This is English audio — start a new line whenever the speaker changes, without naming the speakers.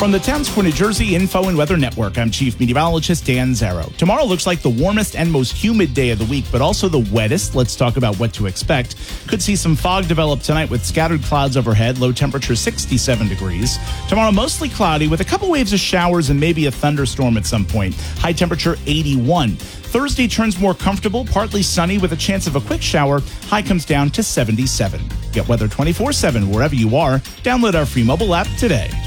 From the Towns for New Jersey Info and Weather Network, I'm Chief Meteorologist Dan Zarrow. Tomorrow looks like the warmest and most humid day of the week, but also the wettest. Let's talk about what to expect. Could see some fog develop tonight with scattered clouds overhead, low temperature 67 degrees. Tomorrow mostly cloudy with a couple waves of showers and maybe a thunderstorm at some point. High temperature 81. Thursday turns more comfortable, partly sunny with a chance of a quick shower. High comes down to 77. Get weather 24/7 wherever you are. Download our free mobile app today.